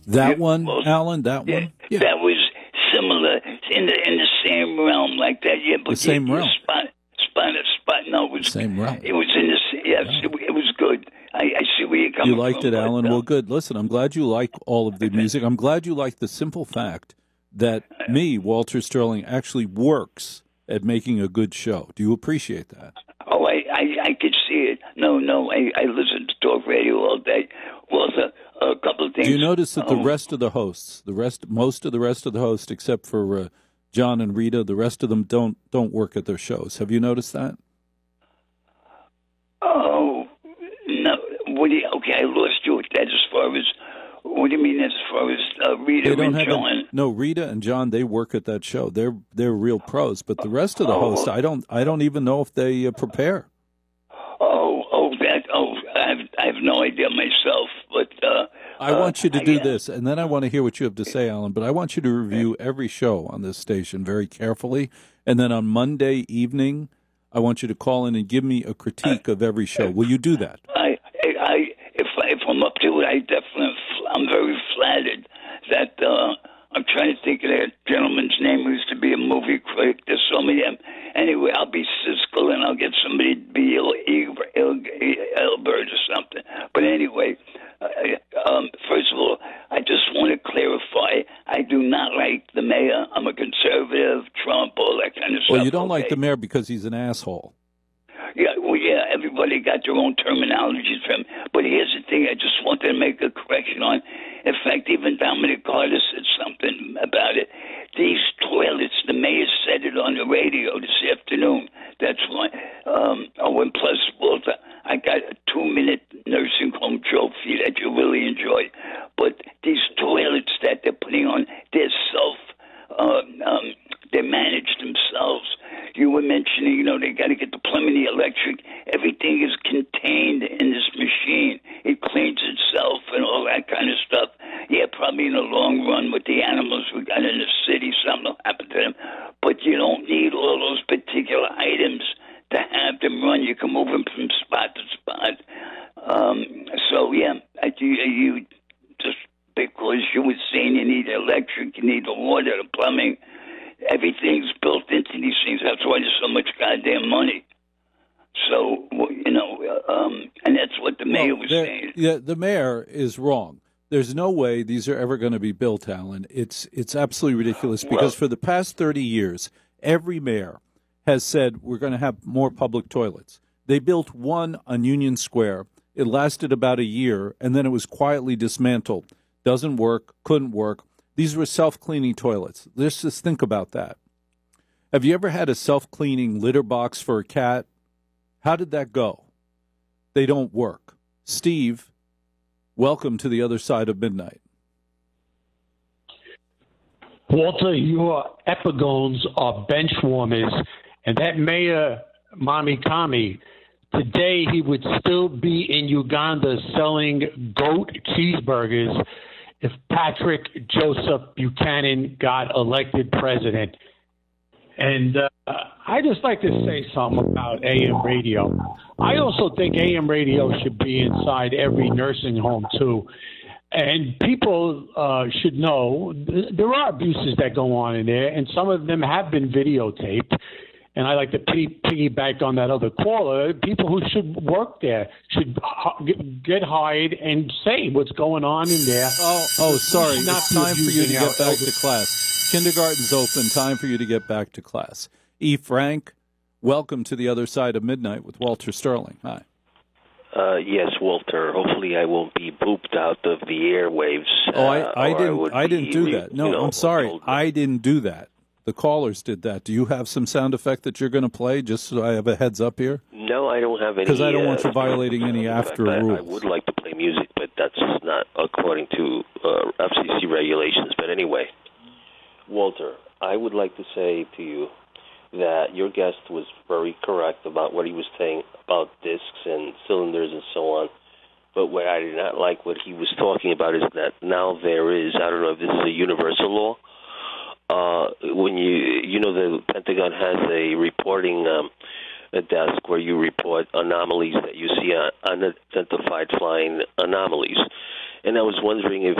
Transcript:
That one, Alan. That yeah, one. Yeah. That was similar in the same realm like that. Yeah, but The same realm. Spot. No, it was same realm. It was in the. Yes, it was good. I see where you're coming from. You liked it, Alan. Well, good. Listen, I'm glad you like all of the music. I'm glad you like the simple fact that me, Walter Sterling, actually works at making a good show. Do you appreciate that? Oh, I could see it. No, I listen to talk radio all day. Walter, a couple of things. Do you notice that the rest of the hosts, most of the rest of the hosts, except for John and Rita, the rest of them don't work at their shows? Have you noticed that? Oh, no. Okay, I lost you with that as far as, what do you mean as far as Rita and John? No, Rita and John, they work at that show. They're real pros. But the rest of the hosts, I don't even know if they prepare. I have no idea myself, but I want you to do this, and then I want to hear what you have to say, Alan. But I want you to review every show on this station very carefully, and then on Monday evening, I want you to call in and give me a critique of every show. Will you do that? If I'm up to it, I'm very flattered that I'm trying to think of that gentleman's name who used to be a movie critic. There's so many of them. Anyway, I'll be Siskel and I'll get somebody to be Elbert or something. But anyway, first of all, I just want to clarify, I do not like the mayor. I'm a conservative, Trump, all that kind of stuff. Well, you don't like the mayor because he's an asshole. Yeah, everybody got their own terminologies for him. But here's the thing, I just wanted to make a correction on. In fact, even Dominic Carter said something about it. These toilets, the mayor said it on the radio this afternoon. That's why. And plus, Walter, I got a 2-minute nursing home trophy that you really enjoy. But these toilets that they're putting on, they're they manage themselves. You were mentioning, they got to get the plumbing, the electric. Everything is contained in this machine. It cleans itself and all that kind of stuff. Yeah, probably in the long run with the animals we got in the city, something will happen to them. But you don't need all those particular items to have them run. You can move them from spot to spot. You just because you were saying you need electric, you need the water, the plumbing. Everything's built into these things. That's why there's so much goddamn money. So, and that's what the mayor was saying. Yeah, the mayor is wrong. There's no way these are ever going to be built, Alan. It's absolutely ridiculous because for the past 30 years, every mayor has said we're going to have more public toilets. They built one on Union Square. It lasted about a year, and then it was quietly dismantled. Doesn't work, couldn't work. These were self-cleaning toilets. Let's just think about that. Have you ever had a self-cleaning litter box for a cat? How did that go? They don't work. Steve, welcome to the other side of midnight. Walter, your epigones are bench warmers, and that Mayor Mamikami, today he would still be in Uganda selling goat cheeseburgers if Patrick Joseph Buchanan got elected president. And I just like to say something about AM radio. I also think AM radio should be inside every nursing home, too. And people should know there are abuses that go on in there, and some of them have been videotaped. And I like to piggyback on that other caller. People who should work there should get hired and say what's going on in there. Oh, sorry. It's time for you to get back to class. Kindergarten's open. Time for you to get back to class. E. Frank, welcome to the other side of midnight with Walter Sterling. Hi. Yes, Walter. Hopefully, I won't be booped out of the airwaves. I didn't do that. No, I'm sorry. I didn't do that. The callers did that. Do you have some sound effect that you're going to play, just so I have a heads up here? No, I don't have any. Because I don't want you violating any after rules. I would like to play music, but that's not according to FCC regulations. But anyway, Walter, I would like to say to you that your guest was very correct about what he was saying about discs and cylinders and so on. But what I did not like what he was talking about is that now there is, I don't know if this is a universal law, when the Pentagon has a reporting a desk where you report anomalies that you see, unidentified flying anomalies. And I was wondering if